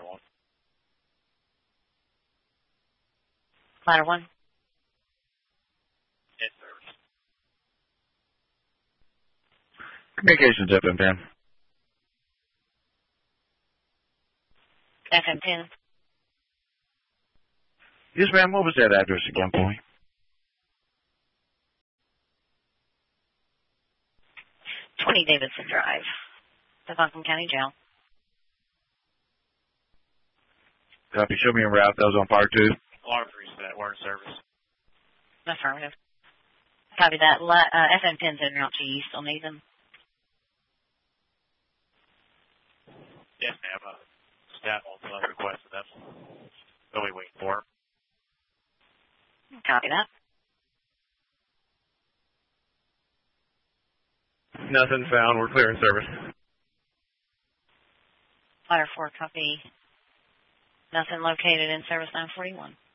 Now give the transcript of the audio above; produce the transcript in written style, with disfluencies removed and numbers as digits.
1. Ladder 1. In service. Communications FM10. FM10. Yes, ma'am. What was that address again for me? 20 Davidson Drive, the Buncombe County Jail. Copy. Show me a route. That was on Fire 2. Alarm 3 set. We're in service. Affirmative. Copy that. FM10's en route to East. I'll need them. Yes, ma'am. Staff also requested them. They'll be waiting for him. Copy that. Nothing found. We're clear in service. Ladder 4, copy. Nothing located in service 941.